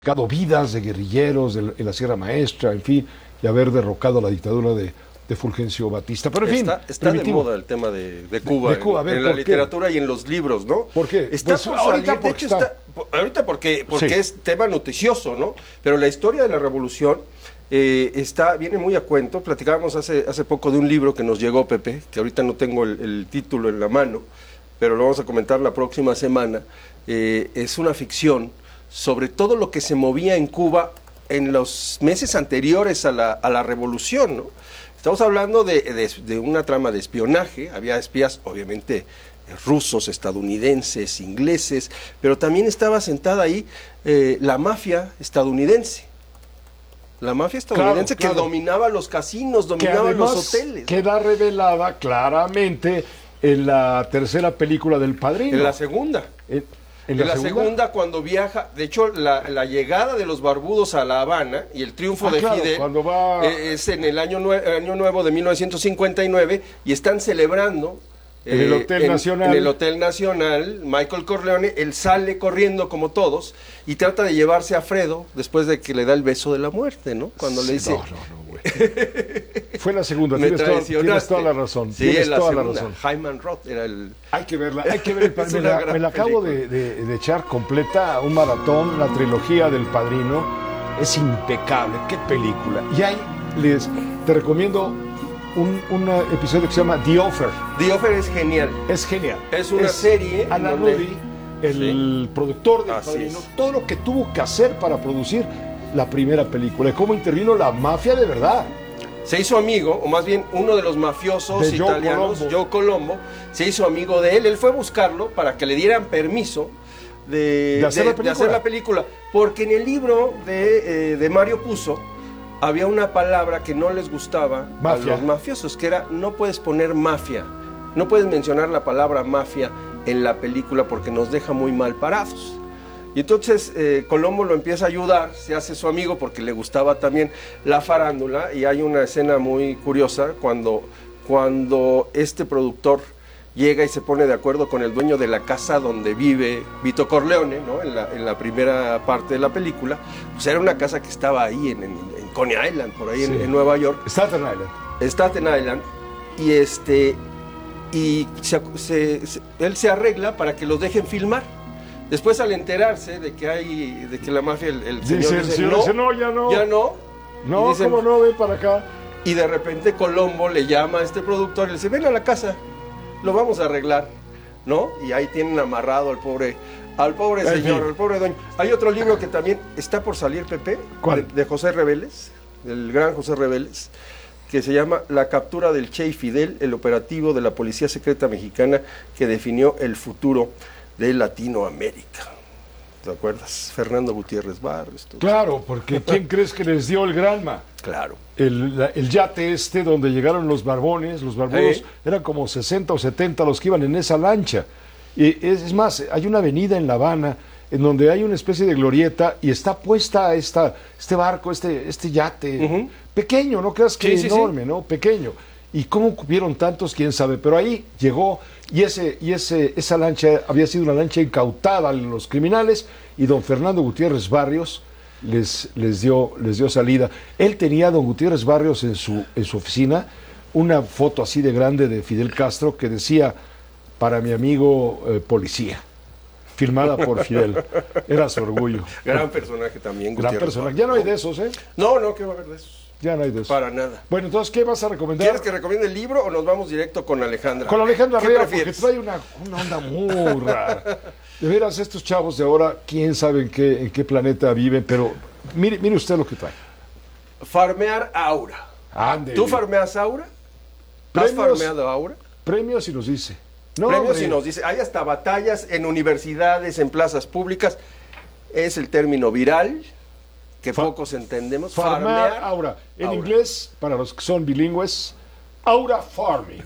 sacado vidas de guerrilleros en la Sierra Maestra, en fin, y haber derrocado la dictadura de Fulgencio Batista. Pero en fin, está de moda el tema de Cuba, Cuba, a ver, en la literatura y en los libros, ¿no? ¿Por qué? Está Pues por ahorita salir, de hecho ahorita porque Sí. es tema noticioso, ¿no? Pero la historia de la revolución viene muy a cuento. Platicábamos hace poco de un libro que nos llegó, Pepe, que ahorita no tengo el título en la mano, pero lo vamos a comentar la próxima semana. Es una ficción sobre todo lo que se movía en Cuba en los meses anteriores a la revolución, ¿no? Estamos hablando de una trama de espionaje. Había espías, obviamente, rusos, estadounidenses, ingleses, pero también estaba sentada ahí la mafia estadounidense. La mafia estadounidense Claro. que dominaba los casinos, dominaba además los hoteles. queda revelada claramente en la tercera película del Padrino. En la segunda. En la segunda, cuando viaja, de hecho, la llegada de los barbudos a La Habana y el triunfo de claro, Fidel cuando va... es en el año nuevo de 1959 y están celebrando en el Hotel Nacional. En el Hotel Nacional, Michael Corleone, él sale corriendo como todos y trata de llevarse a Fredo después de que le da el beso de la muerte, ¿no? Cuando le dice... No, güey. Fue la segunda, Me tienes toda la razón. Sí, tienes la toda segunda. la razón. Hyman Roth era el... Hay que verla, hay que ver el Es Padrino. una gran Me la acabo película. de echar completa, un maratón, la trilogía del Padrino. Es impecable, qué película. Y ahí te recomiendo un episodio que se llama The Offer. The Offer es genial. Es genial. Es una serie Alan donde- Rudy, el productor del Así Padrino, es. todo lo que tuvo que hacer para producir la primera película y cómo intervino la mafia de verdad. Se hizo amigo, o más bien uno de los mafiosos De Joe italianos, Colombo. Joe Colombo, se hizo amigo de él. Él fue a buscarlo para que le dieran permiso de hacer la película. Porque en el libro de Mario Puzo había una palabra que no les gustaba Mafia. a los mafiosos, que era: no puedes poner mafia, no puedes mencionar la palabra mafia en la película porque nos deja muy mal parados. Y entonces Colombo lo empieza a ayudar, se hace su amigo porque le gustaba también la farándula, y hay una escena muy curiosa cuando este productor llega y se pone de acuerdo con el dueño de la casa donde vive Vito Corleone, ¿no? En la primera parte de la película. Pues era una casa que estaba ahí en Coney Island, por ahí Sí. en Nueva York. Staten Island. Staten Island, y él se arregla para que los dejen filmar. Después, al enterarse de que la mafia, el señor dice, no, ya no. ya no. No, Y dicen- ¿cómo no? Ven para acá. Y de repente Colombo le llama a este productor y le dice: ven a la casa, lo vamos a arreglar, ¿no? Y ahí tienen amarrado al pobre En señor, fin. al pobre dueño. Hay otro libro que también está por salir, Pepe. ¿Cuál? De José Reveles, del gran José Reveles, que se llama La captura del Che y Fidel, el operativo de la Policía Secreta Mexicana que definió el futuro de Latinoamérica. ¿Te acuerdas? Fernando Gutiérrez Barrios. todo. Claro, porque ¿quién crees que les dio el Granma? Claro. El yate donde llegaron los barbones, los barbudos, Sí. eran como 60 o 70 los que iban en esa lancha. Y es más, hay una avenida en La Habana en donde hay una especie de glorieta y está puesta este barco, este yate, Ujú. pequeño, no creas que Sí, sí, enorme, ¿no? Pequeño. Y cómo cupieron tantos, quién sabe, pero ahí llegó y esa lancha había sido una lancha incautada a los criminales y don Fernando Gutiérrez Barrios les dio salida. Él tenía a don Gutiérrez Barrios en su oficina una foto así de grande de Fidel Castro que decía: para mi amigo policía, firmada por Fidel. Era su orgullo. Gran personaje también, Gran Gutiérrez persona. Barrios. Ya no hay de esos, ¿eh? No, ¿qué va a haber de esos? Ya no hay de esos. Para nada. Bueno, entonces, ¿qué vas a recomendar? ¿Quieres que recomiende el libro o nos vamos directo con Alejandra? Con Alejandra ¿Qué Arrea, porque prefieres? trae una onda muy rara. De veras, estos chavos de ahora, quién sabe en qué planeta viven, pero mire usted lo que trae. Farmear Aura. Ándele. ¿Tú farmeas Aura? ¿Has Premios. farmeado Aura? Premios y nos dice. No, Premios, hombre. y nos dice, hay hasta batallas en universidades, en plazas públicas. Es el término viral que pocos entendemos. Farmear Aura. En Aura. inglés, para los que son bilingües, Aura Farming.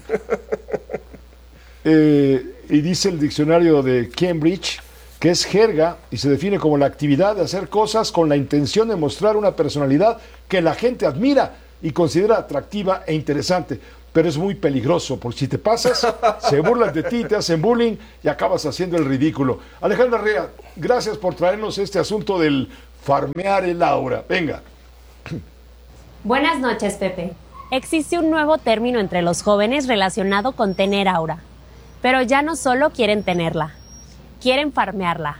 Y dice el diccionario de Cambridge que es jerga y se define como la actividad de hacer cosas con la intención de mostrar una personalidad que la gente admira y considera atractiva e interesante. Pero es muy peligroso, porque si te pasas, se burlan de ti, te hacen bullying y acabas haciendo el ridículo. Alejandra Arrea, gracias por traernos este asunto del farmear el aura. Venga. Buenas noches, Pepe. Existe un nuevo término entre los jóvenes relacionado con tener aura. Pero ya no solo quieren tenerla, quieren farmearla.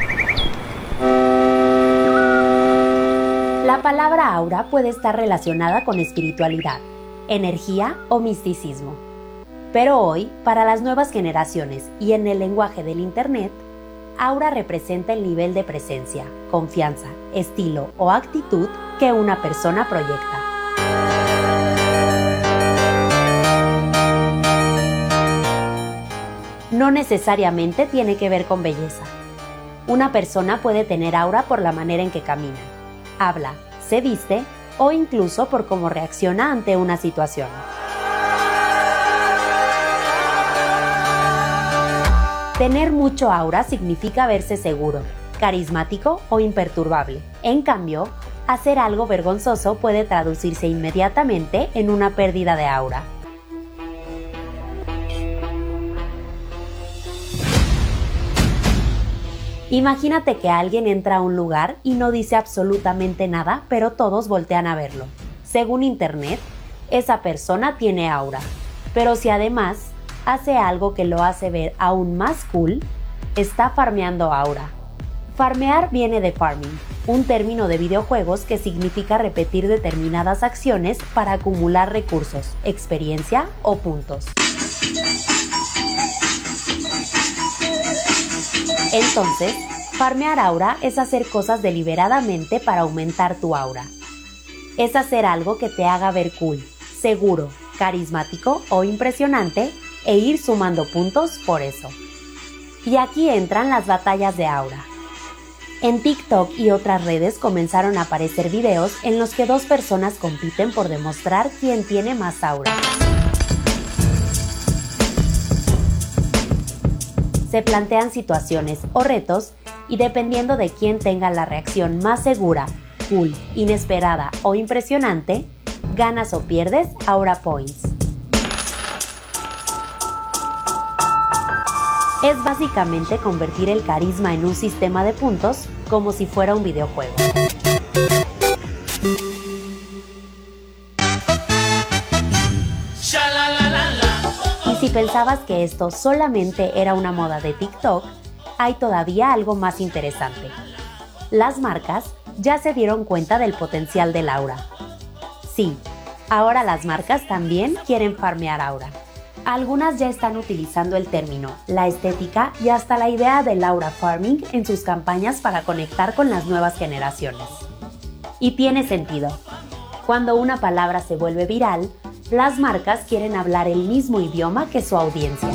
La palabra aura puede estar relacionada con espiritualidad, energía o misticismo. Pero hoy, para las nuevas generaciones y en el lenguaje del Internet, aura representa el nivel de presencia, confianza, estilo o actitud que una persona proyecta. No necesariamente tiene que ver con belleza. Una persona puede tener aura por la manera en que camina, habla, se viste o incluso por cómo reacciona ante una situación. Tener mucho aura significa verse seguro, carismático o imperturbable. En cambio, hacer algo vergonzoso puede traducirse inmediatamente en una pérdida de aura. Imagínate que alguien entra a un lugar y no dice absolutamente nada, pero todos voltean a verlo. Según Internet, esa persona tiene aura. Pero si además hace algo que lo hace ver aún más cool, está farmeando aura. Farmear viene de farming, un término de videojuegos que significa repetir determinadas acciones para acumular recursos, experiencia o puntos. Entonces, farmear aura es hacer cosas deliberadamente para aumentar tu aura. Es hacer algo que te haga ver cool, seguro, carismático o impresionante e ir sumando puntos por eso. Y aquí entran las batallas de aura. En TikTok y otras redes comenzaron a aparecer videos en los que dos personas compiten por demostrar quién tiene más aura. Se plantean situaciones o retos y dependiendo de quién tenga la reacción más segura, cool, inesperada o impresionante, ganas o pierdes aura points. Es básicamente convertir el carisma en un sistema de puntos como si fuera un videojuego. Y si pensabas que esto solamente era una moda de TikTok, hay todavía algo más interesante. Las marcas ya se dieron cuenta del potencial del aura. Sí, ahora las marcas también quieren farmear aura. Algunas ya están utilizando el término, la estética y hasta la idea del aura farming en sus campañas para conectar con las nuevas generaciones. Y tiene sentido. Cuando una palabra se vuelve viral, las marcas quieren hablar el mismo idioma que su audiencia.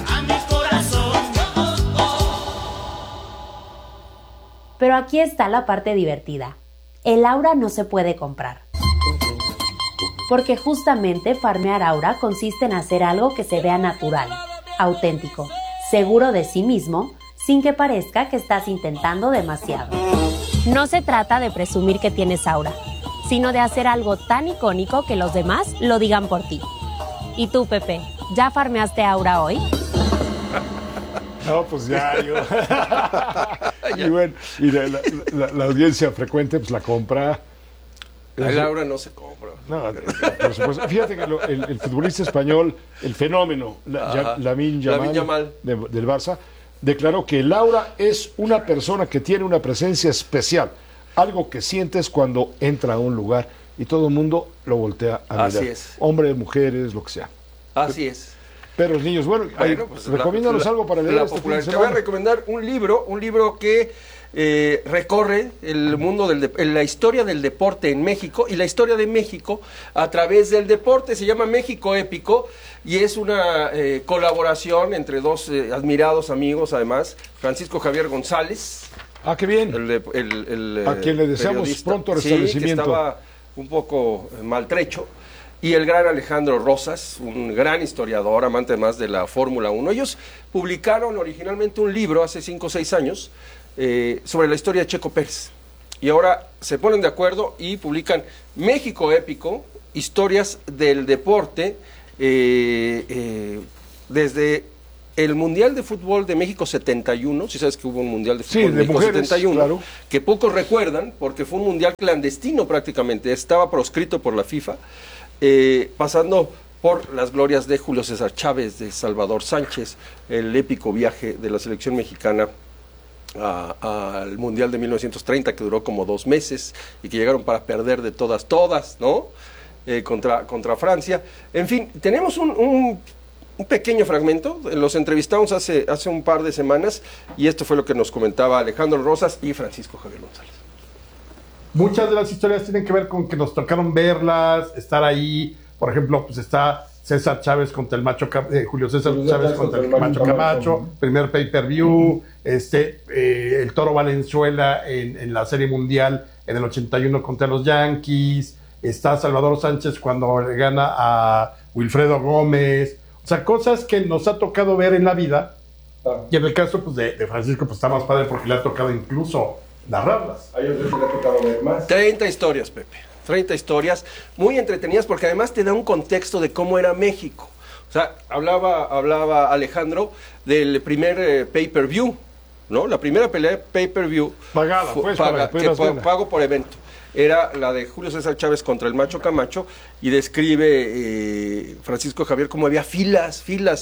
Pero aquí está la parte divertida. El aura no se puede comprar. Porque justamente farmear aura consiste en hacer algo que se vea natural, auténtico, seguro de sí mismo, sin que parezca que estás intentando demasiado. No se trata de presumir que tienes aura, sino de hacer algo tan icónico que los demás lo digan por ti. ¿Y tú, Pepe, ya farmeaste aura hoy? No, pues ya, yo. Y bueno, y la audiencia frecuente pues la compra. El aura no se compra. No, por supuesto. Fíjate que el futbolista español, el fenómeno, Lamine Yamal del Barça, declaró que el aura es una persona que tiene una presencia especial, algo que sientes cuando entra a un lugar y todo el mundo lo voltea a mirar. Así es. Hombres, mujeres, lo que sea. Así es. Perros, niños. Bueno, pues, recomiéndanos algo para leer este fin de semana. Te voy a recomendar un libro que recorre el mundo la historia del deporte en México y la historia de México a través del deporte. Se llama México Épico y es una colaboración entre dos admirados amigos, además, Francisco Javier González. Ah, qué bien. A quien le deseamos pronto restablecimiento. Que estaba un poco maltrecho. Y el gran Alejandro Rosas, un gran historiador, amante más de la Fórmula 1. Ellos publicaron originalmente un libro hace 5 o 6 años sobre la historia de Checo Pérez. Y ahora se ponen de acuerdo y publican México Épico, historias del deporte, desde el Mundial de Fútbol de México 71, si sabes que hubo un Mundial de Fútbol Sí, de de México mujeres, 71, claro. que pocos recuerdan, porque fue un Mundial clandestino prácticamente, estaba proscrito por la FIFA, pasando por las glorias de Julio César Chávez, de Salvador Sánchez, el épico viaje de la selección mexicana al Mundial de 1930, que duró como 2 meses y que llegaron para perder de todas, ¿no? Contra Francia. En fin, tenemos un pequeño fragmento, los entrevistamos hace un par de semanas y esto fue lo que nos comentaba Alejandro Rosas y Francisco Javier González. Muchas de las historias tienen que ver con que nos tocaron verlas, estar ahí. Por ejemplo, pues está César Chávez contra el macho, Julio César Chávez contra el macho Camacho, primer pay-per-view, el Toro Valenzuela en la Serie Mundial en el 81 contra los Yankees, está Salvador Sánchez cuando le gana a Wilfredo Gómez, o sea, cosas que nos ha tocado ver en la vida, y en el caso pues, de Francisco pues está más padre porque le ha tocado incluso narrarlas. A ellos les ha tocado ver más. 30 historias, Pepe. 30 historias muy entretenidas porque además te da un contexto de cómo era México. O sea, hablaba Alejandro del primer pay-per-view, ¿no? La primera pelea de pay-per-view pagada, pago por evento. Era la de Julio César Chávez contra el macho Camacho y describe Francisco Javier cómo había filas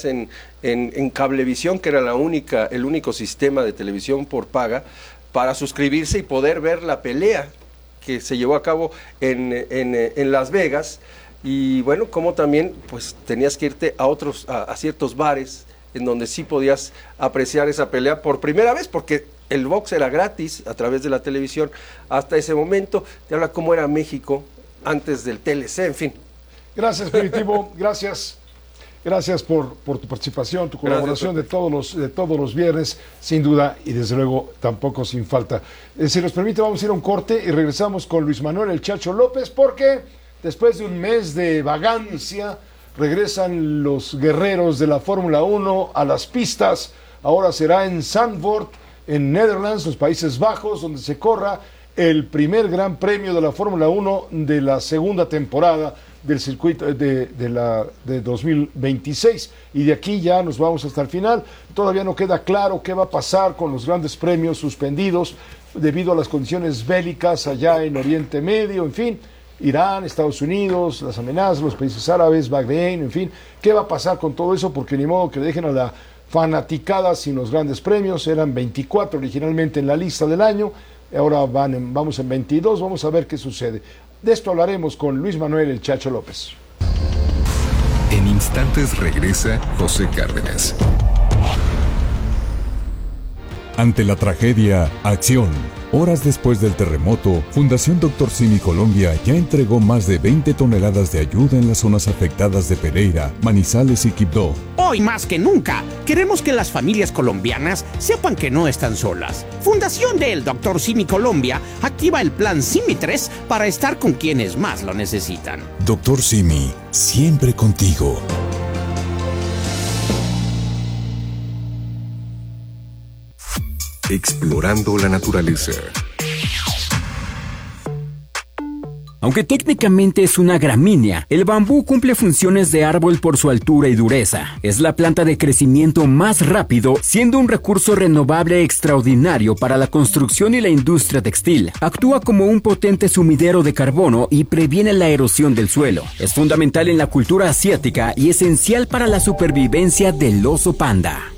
en Cablevisión, que era el único sistema de televisión por paga para suscribirse y poder ver la pelea que se llevó a cabo en Las Vegas, y bueno, como también pues tenías que irte a ciertos bares en donde sí podías apreciar esa pelea por primera vez, porque el box era gratis a través de la televisión hasta ese momento. Te habla cómo era México antes del TLC, en fin. Gracias, Primitivo, gracias por tu participación, tu colaboración de todos los viernes, sin duda, y desde luego tampoco sin falta. Si nos permite, vamos a ir a un corte y regresamos con Luis Manuel El Chacho López, porque después de un mes de vagancia, regresan los guerreros de la Fórmula 1 a las pistas. Ahora será en Zandvoort, en Netherlands, los Países Bajos, donde se corra el primer gran premio de la Fórmula 1 de la segunda temporada del circuito de 2026, y de aquí ya nos vamos hasta el final. Todavía no queda claro qué va a pasar con los grandes premios suspendidos debido a las condiciones bélicas allá en Oriente Medio, en fin, Irán, Estados Unidos, las amenazas, los países árabes, Bahrein, en fin, qué va a pasar con todo eso, porque ni modo que le dejen a la fanaticada sin los grandes premios. Eran 24 originalmente en la lista del año, ahora vamos en 22, vamos a ver qué sucede. De esto hablaremos con Luis Manuel El Chacho López. En instantes regresa José Cárdenas. Ante la tragedia, acción. Horas después del terremoto, Fundación Dr. Simi Colombia ya entregó más de 20 toneladas de ayuda en las zonas afectadas de Pereira, Manizales y Quibdó. Hoy más que nunca, queremos que las familias colombianas sepan que no están solas. Fundación del Dr. Simi Colombia activa el plan Simi 3 para estar con quienes más lo necesitan. Dr. Simi, siempre contigo. Explorando la naturaleza. Aunque técnicamente es una gramínea, el bambú cumple funciones de árbol por su altura y dureza. Es la planta de crecimiento más rápido, siendo un recurso renovable extraordinario para la construcción y la industria textil. Actúa como un potente sumidero de carbono y previene la erosión del suelo. Es fundamental en la cultura asiática y esencial para la supervivencia del oso panda.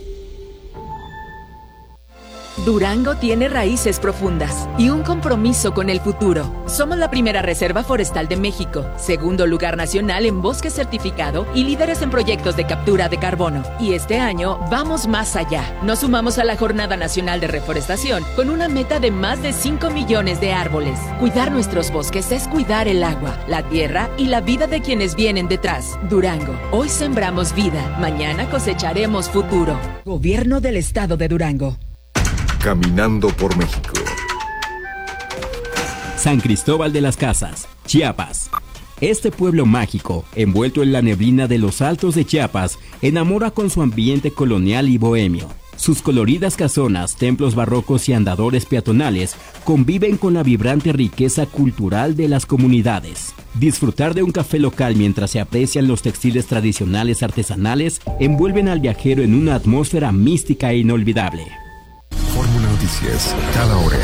Durango tiene raíces profundas y un compromiso con el futuro. Somos la primera reserva forestal de México, segundo lugar nacional en bosque certificado y líderes en proyectos de captura de carbono. Y este año vamos más allá. Nos sumamos a la Jornada Nacional de Reforestación con una meta de más de 5 millones de árboles. Cuidar nuestros bosques es cuidar el agua, la tierra y la vida de quienes vienen detrás. Durango, hoy sembramos vida, mañana cosecharemos futuro. Gobierno del Estado de Durango. Caminando por México. San Cristóbal de las Casas, Chiapas. Este pueblo mágico, envuelto en la neblina de los altos de Chiapas, enamora con su ambiente colonial y bohemio. Sus coloridas casonas, templos barrocos y andadores peatonales conviven con la vibrante riqueza cultural de las comunidades. Disfrutar de un café local mientras se aprecian los textiles tradicionales artesanales envuelven al viajero en una atmósfera mística e inolvidable. Fórmula Noticias, cada hora.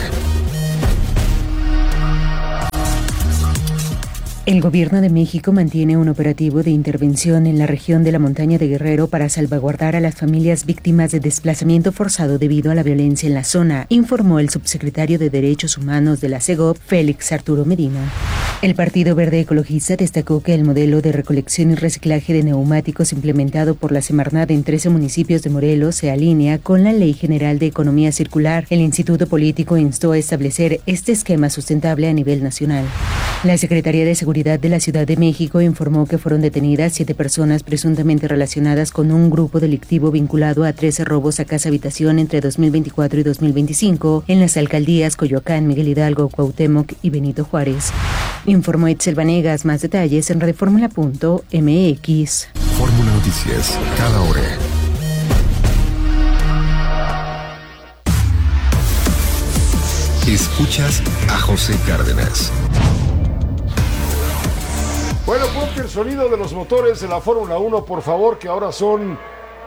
El gobierno de México mantiene un operativo de intervención en la región de la montaña de Guerrero para salvaguardar a las familias víctimas de desplazamiento forzado debido a la violencia en la zona, informó el subsecretario de Derechos Humanos de la CEGOP, Félix Arturo Medina. El Partido Verde Ecologista destacó que el modelo de recolección y reciclaje de neumáticos implementado por la Semarnat en 13 municipios de Morelos se alinea con la Ley General de Economía Circular. El Instituto Político instó a establecer este esquema sustentable a nivel nacional. La Secretaría de Seguridad de la Ciudad de México informó que fueron detenidas 7 personas presuntamente relacionadas con un grupo delictivo vinculado a 13 robos a casa-habitación entre 2024 y 2025 en las alcaldías Coyoacán, Miguel Hidalgo, Cuauhtémoc y Benito Juárez. Informó Itzel Vanegas. Más detalles en radioformula.mx. Fórmula Noticias, cada hora. Escuchas a José Cárdenas. Bueno, ponte el sonido de los motores de la Fórmula 1, por favor, que ahora son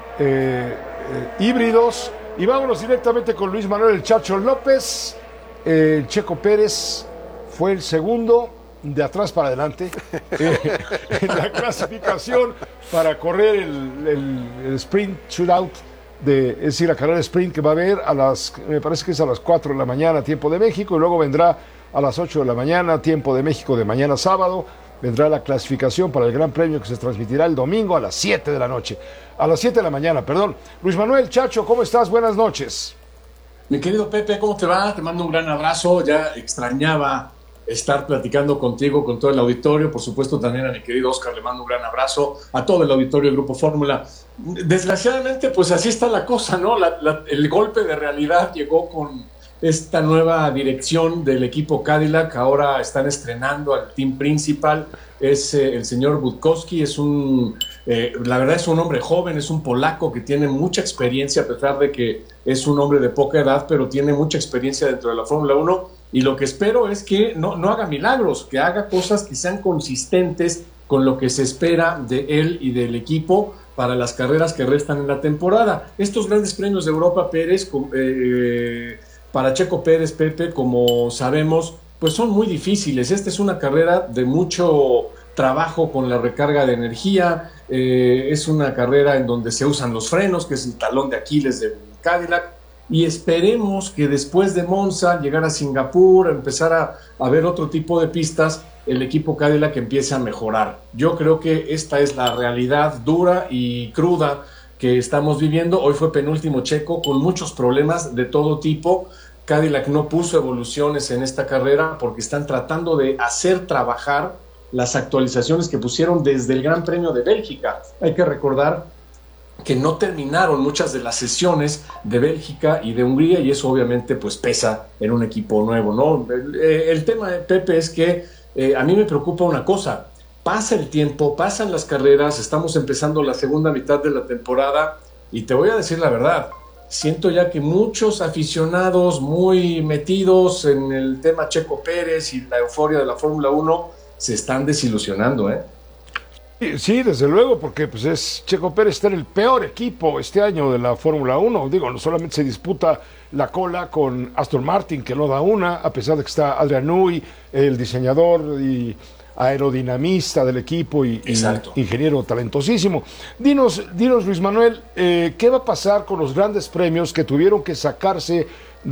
híbridos. Y vámonos directamente con Luis Manuel El Chacho López. Checo Pérez fue el segundo, de atrás para adelante, en la clasificación para correr el sprint shootout, es decir, la carrera sprint que va a haber me parece que es a las 4 de la mañana, tiempo de México, y luego vendrá a las 8 de la mañana, tiempo de México, de mañana sábado. Vendrá la clasificación para el Gran Premio que se transmitirá el domingo a las 7 de la noche. A las 7 de la mañana, perdón. Luis Manuel, Chacho, ¿cómo estás? Buenas noches. Mi querido Pepe, ¿cómo te va? Te mando un gran abrazo. Ya extrañaba estar platicando contigo, con todo el auditorio. Por supuesto, también a mi querido Oscar le mando un gran abrazo. A todo el auditorio del Grupo Fórmula. Desgraciadamente, pues así está la cosa, ¿no? El golpe de realidad llegó con esta nueva dirección del equipo Cadillac. Ahora están estrenando al team principal, es el señor Budkowski, la verdad es un hombre joven, es un polaco que tiene mucha experiencia, a pesar de que es un hombre de poca edad, pero tiene mucha experiencia dentro de la Fórmula 1, y lo que espero es que no haga milagros, que haga cosas que sean consistentes con lo que se espera de él y del equipo para las carreras que restan en la temporada. Estos grandes premios de Europa, Pérez, para Checo Pérez, Pepe, como sabemos, pues son muy difíciles. Esta es una carrera de mucho trabajo con la recarga de energía, es una carrera en donde se usan los frenos, que es el talón de Aquiles del Cadillac, y esperemos que después de Monza, llegar a Singapur, empezar a ver otro tipo de pistas, el equipo Cadillac empiece a mejorar. Yo creo que esta es la realidad dura y cruda que estamos viviendo. Hoy fue penúltimo Checo con muchos problemas de todo tipo. Cadillac no puso evoluciones en esta carrera porque están tratando de hacer trabajar las actualizaciones que pusieron desde el Gran Premio de Bélgica. Hay que recordar que no terminaron muchas de las sesiones de Bélgica y de Hungría, y eso obviamente pues pesa en un equipo nuevo, ¿no? El tema de Pepe es que a mí me preocupa una cosa. Pasa el tiempo, pasan las carreras, estamos empezando la segunda mitad de la temporada y te voy a decir la verdad, siento ya que muchos aficionados muy metidos en el tema Checo Pérez y la euforia de la Fórmula 1 se están desilusionando, ¿eh? Sí, desde luego, porque pues Checo Pérez está en el peor equipo este año de la Fórmula 1. Digo, no solamente se disputa la cola con Aston Martin, que no da una, a pesar de que está Adrian Newey, el diseñador y aerodinamista del equipo y ingeniero talentosísimo. Dinos Luis Manuel, ¿qué va a pasar con los grandes premios que tuvieron que sacarse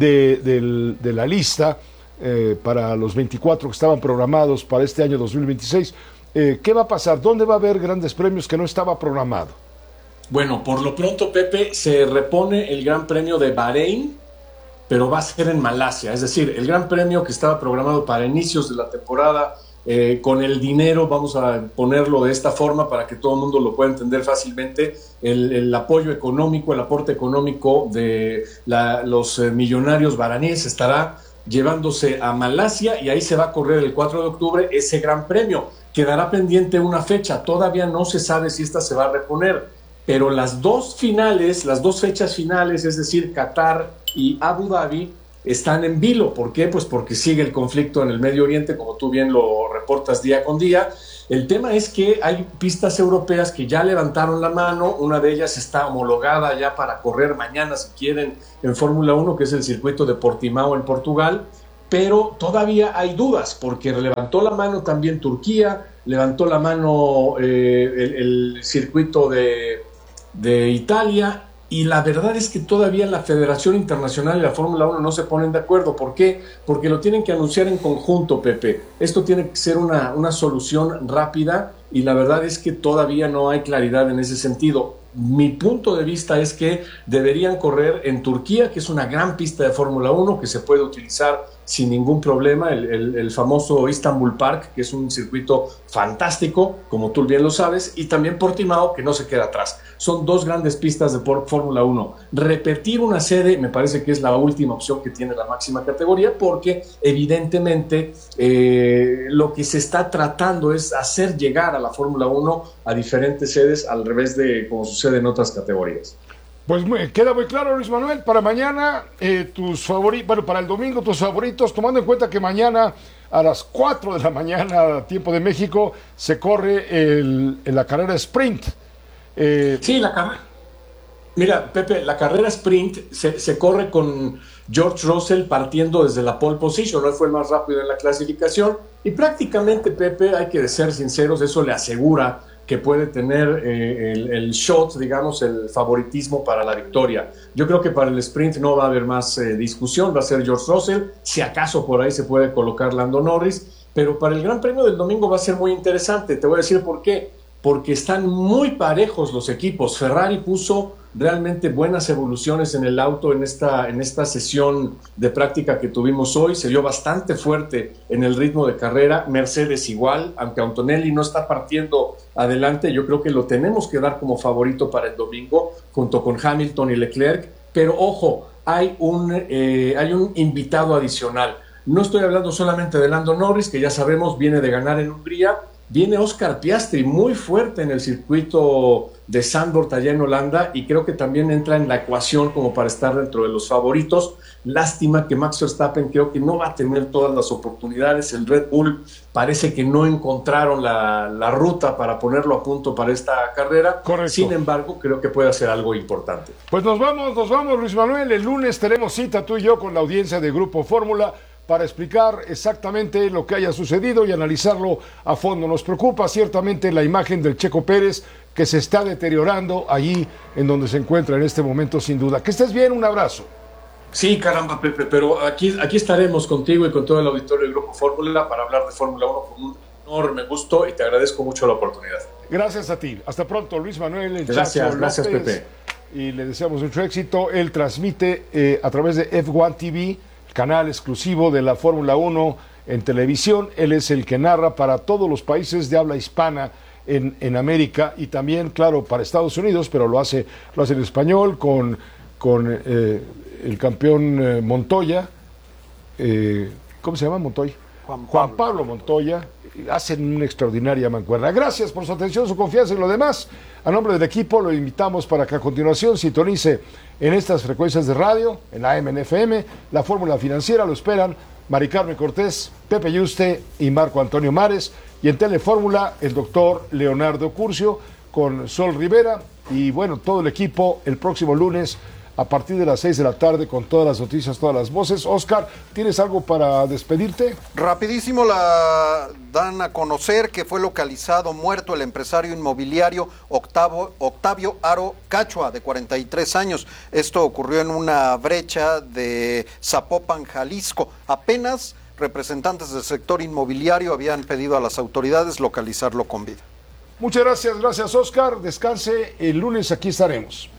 de la lista para los 24 que estaban programados para este año 2026? ¿Qué va a pasar? ¿Dónde va a haber grandes premios que no estaba programado? Bueno, por lo pronto, Pepe, se repone el Gran Premio de Bahrein, pero va a ser en Malasia. Es decir, el Gran Premio que estaba programado para inicios de la temporada, con el dinero, vamos a ponerlo de esta forma para que todo el mundo lo pueda entender fácilmente, el apoyo económico, el aporte económico de los millonarios baharíes estará llevándose a Malasia, y ahí se va a correr el 4 de octubre ese Gran Premio. Quedará pendiente una fecha, todavía no se sabe si esta se va a reponer. pero las dos fechas finales, es decir, Qatar y Abu Dhabi, están en vilo. ¿Por qué? Pues porque sigue el conflicto en el Medio Oriente, como tú bien lo reportas día con día. El tema es que hay pistas europeas que ya levantaron la mano, una de ellas está homologada ya para correr mañana, si quieren, en Fórmula 1, que es el circuito de Portimao en Portugal, pero todavía hay dudas, porque levantó la mano también Turquía, levantó la mano el circuito de Italia, y la verdad es que todavía la Federación Internacional y la Fórmula 1 no se ponen de acuerdo. ¿Por qué? Porque lo tienen que anunciar en conjunto, Pepe. Esto tiene que ser una solución rápida, y la verdad es que todavía no hay claridad en ese sentido. Mi punto de vista es que deberían correr en Turquía, que es una gran pista de Fórmula 1 que se puede utilizar sin ningún problema, el famoso Istanbul Park, que es un circuito fantástico, como tú bien lo sabes, y también Portimao, que no se queda atrás. Son dos grandes pistas de Fórmula 1. Repetir una sede me parece que es la última opción que tiene la máxima categoría, porque evidentemente lo que se está tratando es hacer llegar a la Fórmula 1 a diferentes sedes, al revés de como sucede en otras categorías. Pues queda muy claro, Luis Manuel. Para mañana, tus favoritos, bueno, para el domingo, tus favoritos, tomando en cuenta que mañana a las 4 de la mañana, tiempo de México, se corre la carrera sprint. Sí, la carrera. Mira, Pepe, la carrera sprint se corre con George Russell partiendo desde la pole position. No fue el más rápido en la clasificación, y prácticamente, Pepe, hay que ser sinceros, eso le asegura que puede tener el shot, digamos, el favoritismo para la victoria. Yo creo que para el sprint no va a haber más discusión, va a ser George Russell, si acaso por ahí se puede colocar Lando Norris, pero para el Gran Premio del domingo va a ser muy interesante. Te voy a decir por qué. Porque están muy parejos los equipos. Ferrari puso realmente buenas evoluciones en el auto en esta sesión de práctica que tuvimos hoy. Se vio bastante fuerte en el ritmo de carrera. Mercedes igual, aunque Antonelli no está partiendo adelante, yo creo que lo tenemos que dar como favorito para el domingo, junto con Hamilton y Leclerc. Pero ojo, hay un invitado adicional. No estoy hablando solamente de Lando Norris, que ya sabemos viene de ganar en Hungría. Viene Oscar Piastri muy fuerte en el circuito de Zandvoort allá en Holanda, y creo que también entra en la ecuación como para estar dentro de los favoritos. Lástima que Max Verstappen creo que no va a tener todas las oportunidades. El Red Bull parece que no encontraron la ruta para ponerlo a punto para esta carrera. Correcto. Sin embargo, creo que puede hacer algo importante. Pues nos vamos, Luis Manuel. El lunes tenemos cita tú y yo con la audiencia de Grupo Fórmula para explicar exactamente lo que haya sucedido y analizarlo a fondo. Nos preocupa ciertamente la imagen del Checo Pérez, que se está deteriorando allí en donde se encuentra en este momento, sin duda. Que estés bien, un abrazo. Sí, caramba, Pepe, pero aquí estaremos contigo y con todo el auditorio del Grupo Fórmula para hablar de Fórmula 1 con un enorme gusto, y te agradezco mucho la oportunidad. Gracias a ti. Hasta pronto, Luis Manuel. Gracias, Pepe. Y le deseamos mucho éxito. Él transmite a través de F1 TV, canal exclusivo de la Fórmula 1 en televisión. Él es el que narra para todos los países de habla hispana en América, y también, claro, para Estados Unidos, pero lo hace en español con el campeón Montoya. ¿Cómo se llama Montoya? Juan Pablo Montoya. Hacen una extraordinaria mancuerna. Gracias por su atención, su confianza y lo demás. A nombre del equipo lo invitamos para que a continuación sintonice en estas frecuencias de radio, en AM, en FM, la Fórmula Financiera. Lo esperan Mari Carmen Cortés, Pepe Yuste y Marco Antonio Mares. Y en Telefórmula, el doctor Leonardo Curcio con Sol Rivera. Y bueno, todo el equipo el próximo lunes a partir de las 6 de la tarde con todas las noticias, todas las voces. Oscar, ¿tienes algo para despedirte? Rapidísimo, la dan a conocer que fue localizado muerto el empresario inmobiliario Octavio Aro Cachua, de 43 años. Esto ocurrió en una brecha de Zapopan, Jalisco. Apenas representantes del sector inmobiliario habían pedido a las autoridades localizarlo con vida. Muchas gracias, Oscar. Descanse, el lunes aquí estaremos.